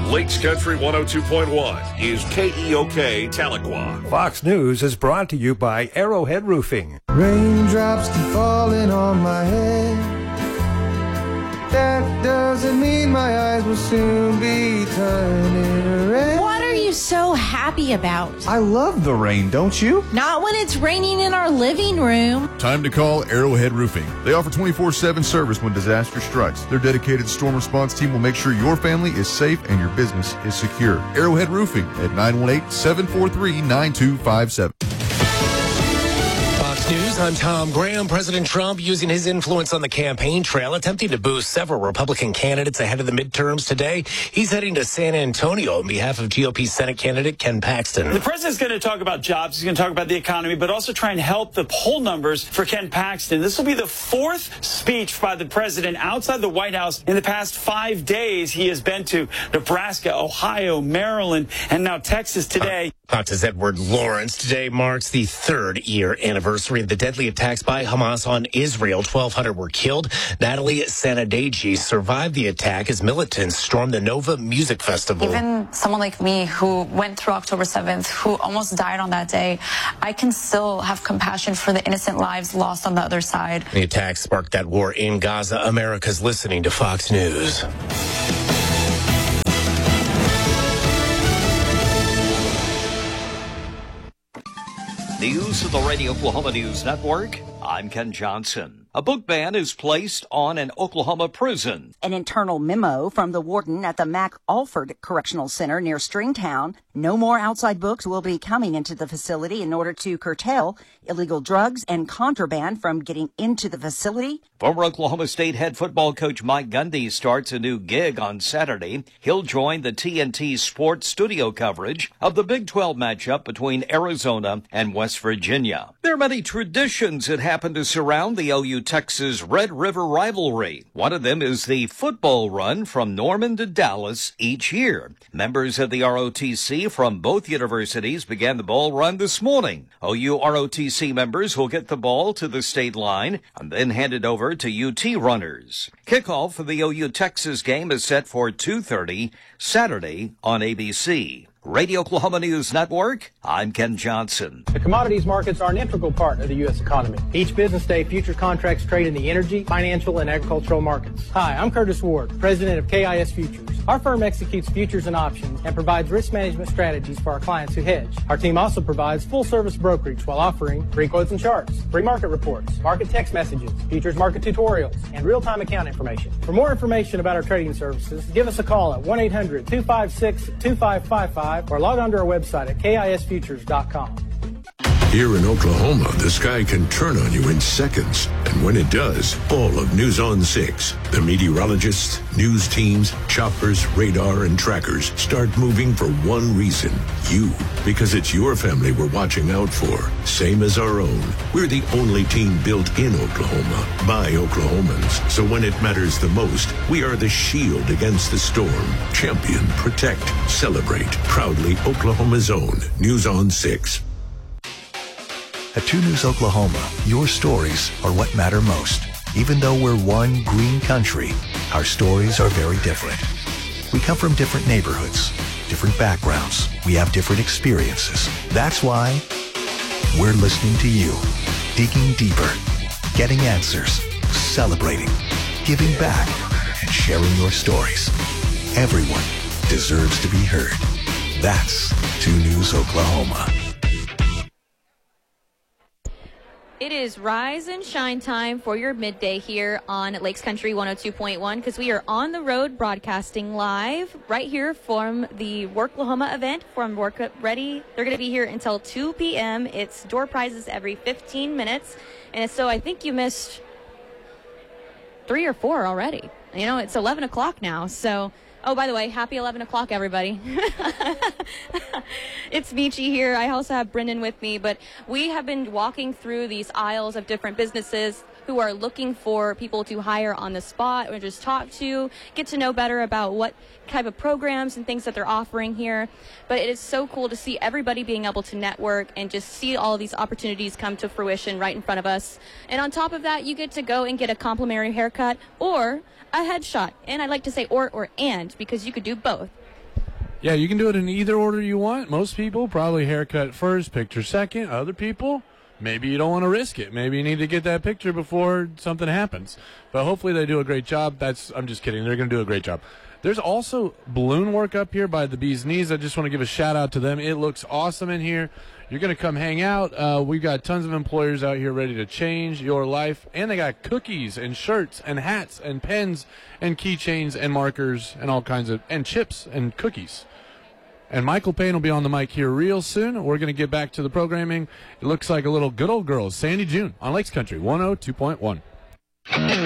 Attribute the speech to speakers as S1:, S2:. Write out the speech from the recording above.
S1: Lakes Country 102.1 is KEOK Tahlequah.
S2: Fox News is brought to you by Arrowhead Roofing.
S3: Raindrops keep falling on my head. That doesn't mean my eyes will soon be turning red.
S4: What are you so happy about?
S5: I love the rain, don't you?
S4: Not when it's raining in our living room.
S6: Time to call Arrowhead Roofing. They offer 24/7 service when disaster strikes. Their dedicated storm response team will make sure your family is safe and your business is secure. Arrowhead Roofing at 918-743-9257.
S7: News, I'm Tom Graham. President Trump using his influence on the campaign trail, attempting to boost several Republican candidates ahead of the midterms today. He's heading to San Antonio on behalf of GOP Senate candidate Ken Paxton.
S8: The president's going to talk about jobs. He's going to talk about the economy, but also try and help the poll numbers for Ken Paxton. This will be the fourth speech by the president outside the White House in the past 5 days. He has been to Nebraska, Ohio, Maryland, and now Texas today.
S7: Fox's Edward Lawrence. Today marks the third-year anniversary of the deadly attacks by Hamas on Israel. 1,200 were killed. Natalie Sanadagi survived the attack as militants stormed the Nova Music Festival.
S9: Even someone like me who went through October 7th, who almost died on that day, I can still have compassion for the innocent lives lost on the other side.
S7: The attack sparked that war in Gaza. America's listening to Fox News.
S10: News of the Radio Oklahoma News Network. I'm Ken Johnson. A book ban is placed on an Oklahoma prison.
S11: An internal memo from the warden at the Mac Alford Correctional Center near Stringtown. No more outside books will be coming into the facility in order to curtail illegal drugs and contraband from getting into the facility.
S10: Former Oklahoma State head football coach Mike Gundy starts a new gig on Saturday. He'll join the TNT Sports studio coverage of the Big 12 matchup between Arizona and West Virginia. There are many traditions that happen to surround the OU-Texas Red River rivalry. One of them is the football run from Norman to Dallas each year. Members of the ROTC from both universities began the ball run this morning. OU ROTC members will get the ball to the state line and then hand it over to UT runners. Kickoff for the OU-Texas game is set for 2:30 Saturday on ABC. Radio Oklahoma News Network, I'm Ken Johnson.
S12: The commodities markets are an integral part of the U.S. economy. Each business day, futures contracts trade in the energy, financial, and agricultural markets. Hi, I'm Curtis Ward, president of KIS Futures. Our firm executes futures and options and provides risk management strategies for our clients who hedge. Our team also provides full-service brokerage while offering free quotes and charts, free market reports, market text messages, futures market tutorials, and real-time account information. For more information about our trading services, give us a call at 1-800-256-2555 or log on to our website at KISFutures.com.
S13: Here in Oklahoma, the sky can turn on you in seconds. And when it does, all of News on 6, the meteorologists, news teams, choppers, radar, and trackers start moving for one reason. You. Because it's your family we're watching out for. Same as our own. We're the only team built in Oklahoma by Oklahomans. So when it matters the most, we are the shield against the storm. Champion, protect, celebrate. Proudly Oklahoma's own. News on 6.
S14: At 2 News Oklahoma, your stories are what matter most. Even though we're one green country, our stories are very different. We come from different neighborhoods, different backgrounds. We have different experiences. That's why we're listening to you, digging deeper, getting answers, celebrating, giving back, and sharing your stories. Everyone deserves to be heard. That's 2 News Oklahoma.
S15: It is rise and shine time for your midday here on Lakes Country 102.1 because we are on the road broadcasting live right here from the Worklahoma event from Work Up Ready. They're going to be here until 2 p.m. It's door prizes every 15 minutes. And so I think you missed 3 or 4 already. You know, it's 11 o'clock now. So, oh, by the way, happy 11 o'clock, everybody. It's Michi here. I also have Brendan with me, but we have been walking through these aisles of different businesses who are looking for people to hire on the spot or just talk to, get to know better about what type of programs and things that they're offering here. But it is so cool to see everybody being able to network and just see all of these opportunities come to fruition right in front of us. And on top of that, you get to go and get a complimentary haircut or a headshot. And I like to say or and because you could do both.
S16: Yeah, you can do it in either order you want. Most people probably haircut first, picture second. Other people, maybe you don't want to risk it. Maybe you need to get that picture before something happens. But hopefully they do a great job. I'm just kidding. They're going to do a great job. There's also balloon work up here by the Bee's Knees. I just want to give a shout-out to them. It looks awesome in here. You're going to come hang out. We've got tons of employers out here ready to change your life. And they got cookies and shirts and hats and pens and keychains and markers and all kinds of – and chips and cookies. And Michael Payne will be on the mic here real soon. We're going to get back to the programming. It looks like a little Good Old Girls, Sandy June on Lakes Country 102.1.